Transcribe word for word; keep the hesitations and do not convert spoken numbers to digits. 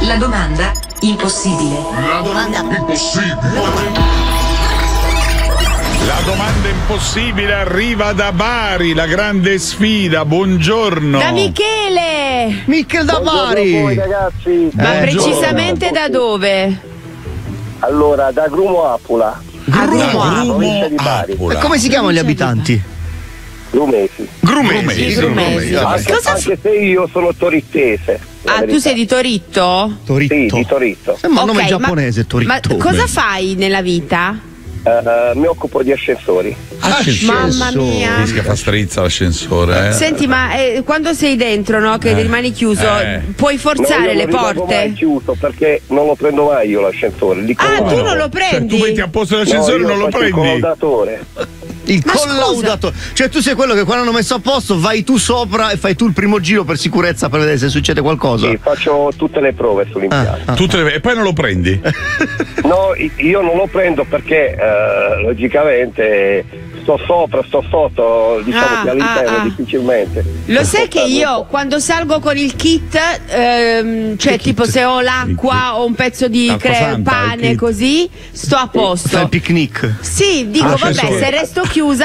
La domanda impossibile. La domanda impossibile. La domanda impossibile arriva da Bari, la grande sfida. Buongiorno. Da Michele. Michele da Bari. Buongiorno a voi, ragazzi. Ma Eh, precisamente da dove? Allora, da Grumo Apula. Grumo provincia di Bari. Apula. E come si chiamano gli abitanti? Grumesi. Grumesi. Grumesi. Anche, Cosa anche se io sono torittese. la Ah, tu verità. sei di Toritto? Toritto. Sì, di Toritto. Sembra un Ok, nome ma- giapponese, Toritto. Ma cosa fai nella vita? Eh, mi occupo di ascensori. Mamma mia. Rischia fa strizza l'ascensore. Eh. Senti, ma eh, quando sei dentro, no? Che Eh. rimani chiuso, Eh. puoi No, forzare io le non rimango mai porte? chiuso perché non lo prendo mai io l'ascensore. Li Ah, collaudo. tu non lo Cioè, prendi? tu metti a posto l'ascensore e No, non io lo faccio il prendi. collaudatore. Il Ma collaudato. Cioè tu sei quello che quando hanno messo a posto vai tu sopra e fai tu il primo giro per sicurezza per vedere se succede qualcosa. Sì, faccio tutte le prove sull'impianto. Ah, ah. Tutte le- E poi non lo prendi? No, i- io non lo prendo perché eh, logicamente sto sopra, sto sotto, diciamo Ah, che all'interno ah, ah. difficilmente. Lo sai che Non io so. quando salgo con il kit, ehm, cioè tipo se ho l'acqua o un pezzo di Acqua cre- santa, il pane kit. così, sto a Fai il posto. picnic. Sì, dico Ah, vabbè, ascensore. se resto chiusa